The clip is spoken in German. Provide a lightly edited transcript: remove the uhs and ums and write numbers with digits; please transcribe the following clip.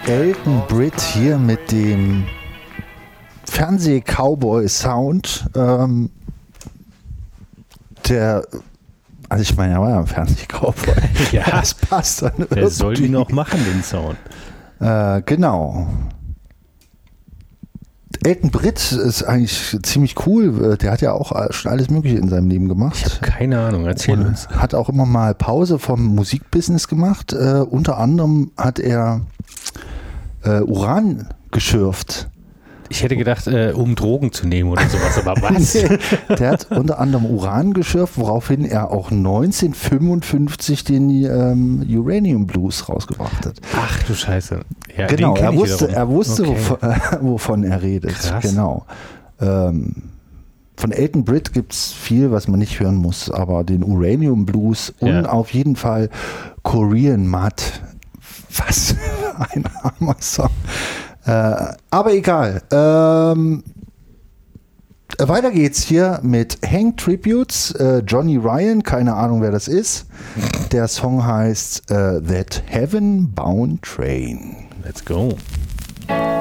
Elton Britt hier mit dem Fernseh-Cowboy-Sound. Also ich meine, er war ja ein Fernseh-Cowboy. Ja, das passt dann irgendwie. Wer soll ihn noch machen, den Sound? Genau. Elton Britt ist eigentlich ziemlich cool. Der hat ja auch schon alles Mögliche in seinem Leben gemacht. Ich habe keine Ahnung, erzähl uns. Hat auch immer mal Pause vom Musikbusiness gemacht. Unter anderem hat er Uran geschürft. Ich hätte gedacht, um Drogen zu nehmen oder sowas, aber was? Der hat unter anderem Uran geschürft, woraufhin er auch 1955 den Uranium Blues rausgebracht hat. Ach du Scheiße. Ja, genau, den kenn ich er wusste Okay. wovon er redet. Krass. Genau. Von Elton Britt gibt es viel, was man nicht hören muss, aber den Uranium Blues und auf jeden Fall Korean Mud. Was für ein armer Song. Aber egal. Weiter geht's hier mit Hank Tributes, Johnny Ryan, keine Ahnung wer das ist. Der Song heißt That Heaven Bound Train. Let's go.